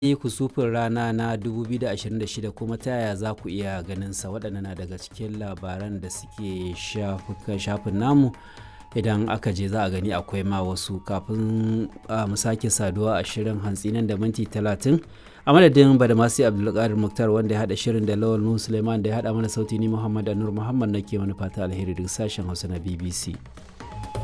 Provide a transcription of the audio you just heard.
yi kusufin rana na 2026 kuma ta yaya za ku iya ganinsa. Waɗannan na daga cikin labaran da suke shafin namu. Idan aka je za a gani akwai ma wasu. Kafin mu sake saduwa a shirin hantsi nan da minti 30 a madadin Badamasi Abdulkadir Muktar wanda ya haɗa shirin da Lawal Nuhu Suleiman da ya haɗa mana sauti, ni Muhammad Anur Muhammad nake mana fata alheri daga sashen Hausa na BBC.